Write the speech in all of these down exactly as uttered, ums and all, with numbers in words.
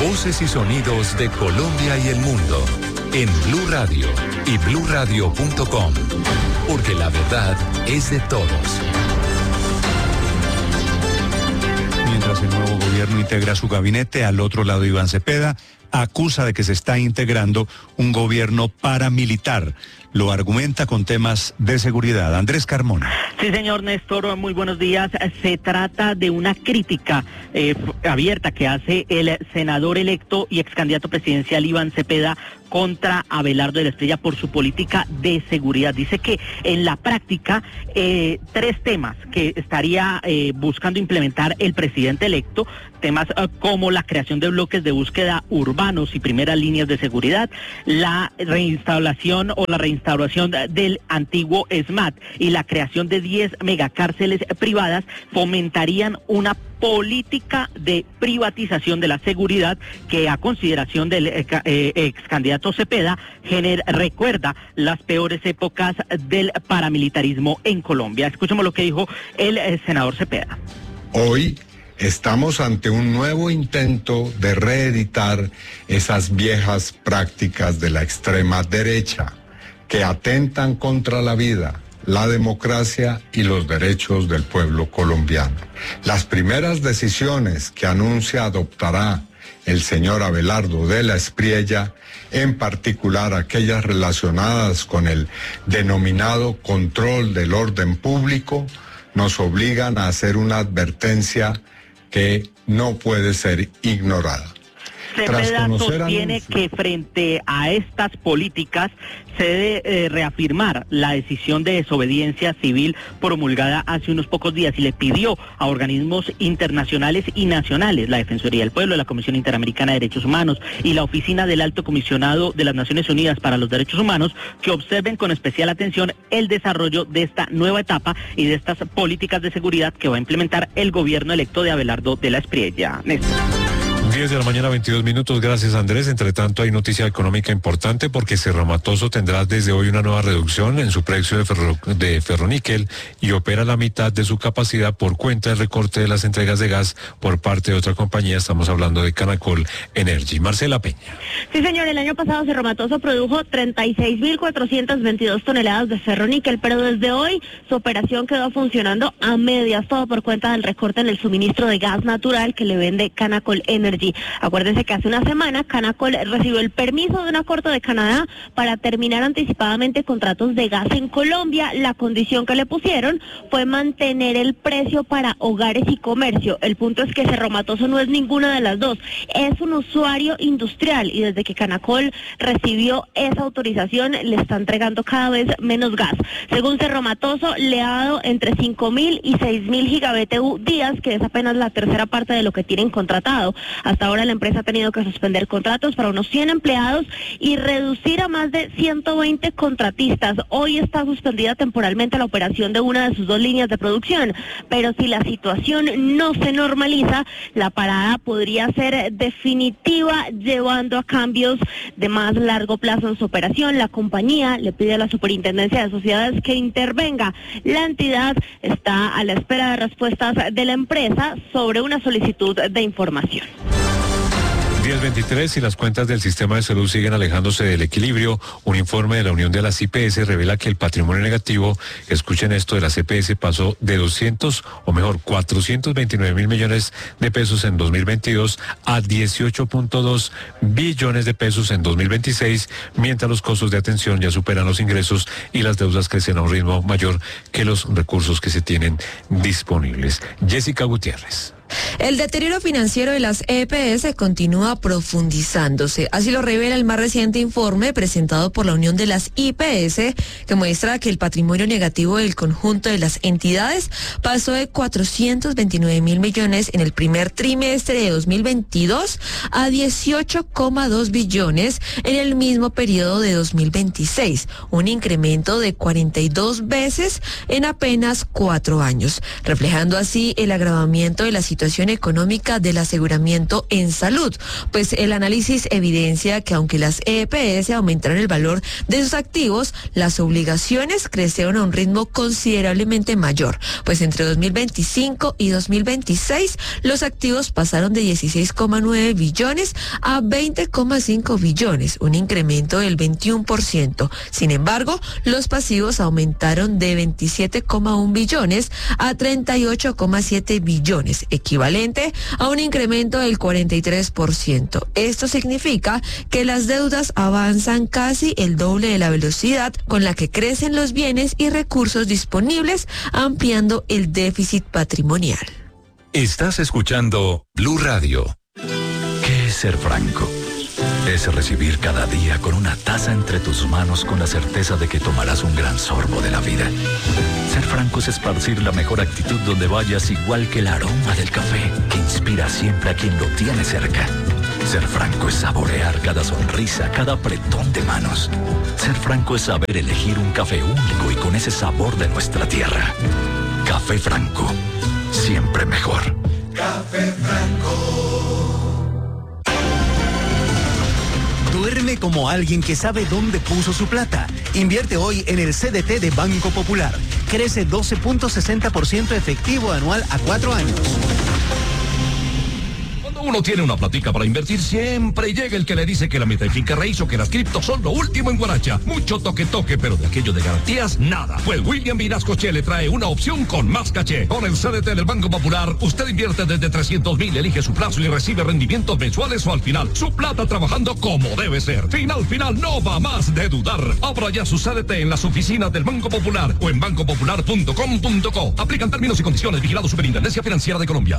Voces y sonidos de Colombia y el mundo en Blue Radio y blue radio punto com, porque la verdad es de todos. Mientras el nuevo gobierno integra su gabinete, al otro lado Iván Cepeda acusa de que se está integrando un gobierno paramilitar. Lo argumenta con temas de seguridad. Andrés Carmona. Sí, señor Néstor, muy buenos días. Se trata de una crítica eh, abierta que hace el senador electo y ex candidato presidencial Iván Cepeda contra Abelardo de la Espriella por su política de seguridad. Dice que en la práctica eh, tres temas que estaría eh, buscando implementar el presidente electo, temas eh, como la creación de bloques de búsqueda urbanos y primeras líneas de seguridad, la reinstalación o la reinstauración del antiguo SMAT y la creación de diez megacárceles privadas, fomentarían una política de privatización de la seguridad que, a consideración del eh, eh, ex candidato Cepeda, gener, recuerda las peores épocas del paramilitarismo en Colombia. Escuchemos lo que dijo el eh, senador Cepeda. Hoy estamos ante un nuevo intento de reeditar esas viejas prácticas de la extrema derecha que atentan contra la vida, la democracia y los derechos del pueblo colombiano. Las primeras decisiones que anuncia adoptará el señor Abelardo de la Espriella, en particular aquellas relacionadas con el denominado control del orden público, nos obligan a hacer una advertencia que no puede ser ignorada. Cepeda sostiene que frente a estas políticas se debe eh, reafirmar la decisión de desobediencia civil promulgada hace unos pocos días y le pidió a organismos internacionales y nacionales, la Defensoría del Pueblo, la Comisión Interamericana de Derechos Humanos y la Oficina del Alto Comisionado de las Naciones Unidas para los Derechos Humanos, que observen con especial atención el desarrollo de esta nueva etapa y de estas políticas de seguridad que va a implementar el gobierno electo de Abelardo de la Espriella. Néstor. diez de la mañana, veintidós minutos. Gracias, Andrés. Entre tanto, hay noticia económica importante porque Cerro Matoso tendrá desde hoy una nueva reducción en su precio de, ferro, de ferroníquel y opera la mitad de su capacidad por cuenta del recorte de las entregas de gas por parte de otra compañía. Estamos hablando de Canacol Energy. Marcela Peña. Sí, señor. El año pasado Cerro Matoso produjo treinta y seis mil cuatrocientas veintidós toneladas de ferroníquel, pero desde hoy su operación quedó funcionando a medias, todo por cuenta del recorte en el suministro de gas natural que le vende Canacol Energy. Acuérdense que hace una semana Canacol recibió el permiso de una corte de Canadá para terminar anticipadamente contratos de gas en Colombia. La condición que le pusieron fue mantener el precio para hogares y comercio. El punto es que Cerro Matoso no es ninguna de las dos, es un usuario industrial y desde que Canacol recibió esa autorización le está entregando cada vez menos gas. Según Cerro Matoso, le ha dado entre cinco mil y seis mil giga B T U días, que es apenas la tercera parte de lo que tienen contratado. Hasta ahora la empresa ha tenido que suspender contratos para unos cien empleados y reducir a más de ciento veinte contratistas. Hoy está suspendida temporalmente la operación de una de sus dos líneas de producción, pero si la situación no se normaliza, la parada podría ser definitiva, llevando a cambios de más largo plazo en su operación. La compañía le pide a la Superintendencia de Sociedades que intervenga. La entidad está a la espera de respuestas de la empresa sobre una solicitud de información. diez veintitrés y las cuentas del sistema de salud siguen alejándose del equilibrio. Un informe de la Unión de las I P S revela que el patrimonio negativo, escuchen esto, de las E P S pasó de doscientos, o mejor, cuatrocientos veintinueve mil millones de pesos en dos mil veintidós a dieciocho punto dos billones de pesos en dos mil veintiséis, mientras los costos de atención ya superan los ingresos y las deudas crecen a un ritmo mayor que los recursos que se tienen disponibles. Jessica Gutiérrez. El deterioro financiero de las E P S continúa profundizándose. Así lo revela el más reciente informe presentado por la Unión de las I P S, que muestra que el patrimonio negativo del conjunto de las entidades pasó de cuatrocientos veintinueve mil millones en el primer trimestre de dos mil veintidós a dieciocho coma dos billones en el mismo periodo de dos mil veintiséis, un incremento de cuarenta y dos veces en apenas cuatro años, reflejando así el agravamiento de la situación situación económica del aseguramiento en salud, pues el análisis evidencia que aunque las E P S aumentaron el valor de sus activos, las obligaciones crecieron a un ritmo considerablemente mayor, pues entre dos mil veinticinco y dos mil veintiséis los activos pasaron de dieciséis coma nueve billones a veinte coma cinco billones, un incremento del veintiuno por ciento. Sin embargo, los pasivos aumentaron de veintisiete coma uno billones a treinta y ocho coma siete billones, equivalente a un incremento del cuarenta y tres por ciento. Esto significa que las deudas avanzan casi el doble de la velocidad con la que crecen los bienes y recursos disponibles, ampliando el déficit patrimonial. Estás escuchando Blue Radio. ¿Qué es ser franco? Es recibir cada día con una taza entre tus manos con la certeza de que tomarás un gran sorbo de la vida. Ser franco es esparcir la mejor actitud donde vayas, igual que el aroma del café que inspira siempre a quien lo tiene cerca. Ser franco es saborear cada sonrisa, cada apretón de manos. Ser franco es saber elegir un café único y con ese sabor de nuestra tierra. Café Franco, siempre mejor. Café Franco. Duerme como alguien que sabe dónde puso su plata. Invierte hoy en el C D T de Banco Popular. Crece doce punto sesenta por ciento efectivo anual a cuatro años. Uno tiene una platica para invertir, siempre llega el que le dice que la meta finca raíz o que las criptos son lo último en Guaracha. Mucho toque toque, pero de aquello de garantías, nada. Pues William Vinascoche le trae una opción con más caché. Con el C D T del Banco Popular, usted invierte desde trescientos mil, elige su plazo y recibe rendimientos mensuales o al final. Su plata trabajando como debe ser. Final, final, no va más de dudar. Abra ya su C D T en las oficinas del Banco Popular o en banco popular punto com punto co. Aplican términos y condiciones. Vigilado Superintendencia Financiera de Colombia.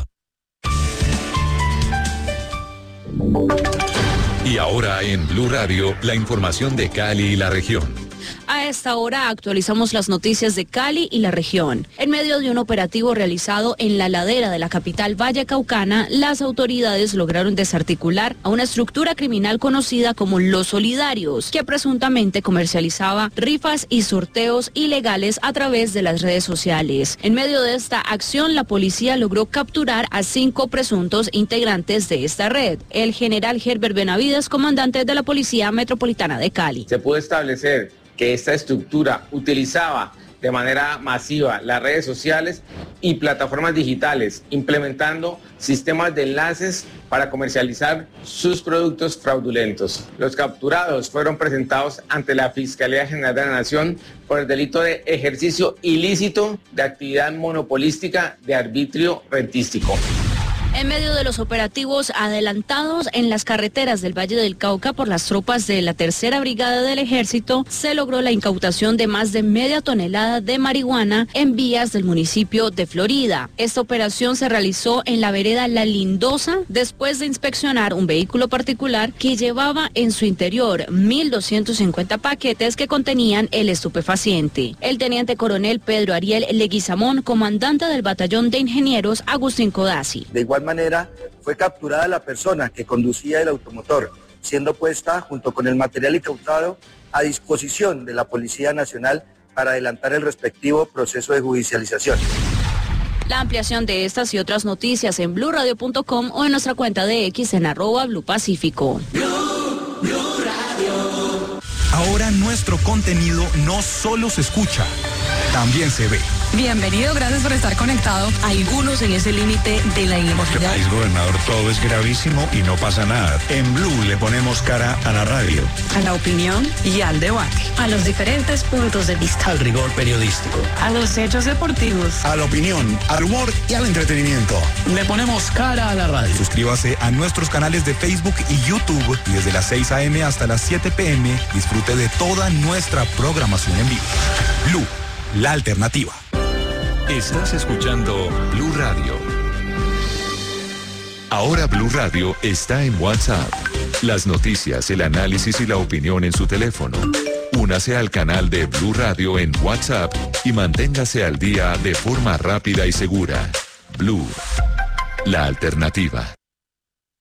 Y ahora en Blue Radio, la información de Cali y la región. A esta hora actualizamos las noticias de Cali y la región. En medio de un operativo realizado en la ladera de la capital vallecaucana, las autoridades lograron desarticular a una estructura criminal conocida como Los Solidarios, que presuntamente comercializaba rifas y sorteos ilegales a través de las redes sociales. En medio de esta acción, la policía logró capturar a cinco presuntos integrantes de esta red. El general Herbert Benavides, comandante de la Policía Metropolitana de Cali. Se pudo establecer que esta estructura utilizaba de manera masiva las redes sociales y plataformas digitales, implementando sistemas de enlaces para comercializar sus productos fraudulentos. Los capturados fueron presentados ante la Fiscalía General de la Nación por el delito de ejercicio ilícito de actividad monopolística de arbitrio rentístico. En medio de los operativos adelantados en las carreteras del Valle del Cauca por las tropas de la Tercera Brigada del Ejército, se logró la incautación de más de media tonelada de marihuana en vías del municipio de Florida. Esta operación se realizó en la vereda La Lindosa después de inspeccionar un vehículo particular que llevaba en su interior mil doscientos cincuenta paquetes que contenían el estupefaciente. El teniente coronel Pedro Ariel Leguizamón, comandante del batallón de ingenieros Agustín Codazzi. De igual manera, fue capturada la persona que conducía el automotor, siendo puesta junto con el material incautado a disposición de la Policía Nacional para adelantar el respectivo proceso de judicialización. La ampliación de estas y otras noticias en blue radio punto com o en nuestra cuenta de X en arroba Blue Pacífico. Blue, Blue Radio. Ahora nuestro contenido no solo se escucha, también se ve. Bienvenido, gracias por estar conectado. Algunos en ese límite de la ilegalidad. País, gobernador, todo es gravísimo y no pasa nada. En Blue le ponemos cara a la radio, a la opinión y al debate, a los diferentes puntos de vista, al rigor periodístico, a los hechos deportivos, a la opinión, al humor y al entretenimiento. Le ponemos cara a la radio. Suscríbase a nuestros canales de Facebook y YouTube y desde las seis a eme hasta las siete pe eme disfrute de toda nuestra programación en vivo. Blue, la alternativa. Estás escuchando Blue Radio. Ahora Blue Radio está en WhatsApp. Las noticias, el análisis y la opinión en su teléfono. Únase al canal de Blue Radio en WhatsApp y manténgase al día de forma rápida y segura. Blue, la alternativa.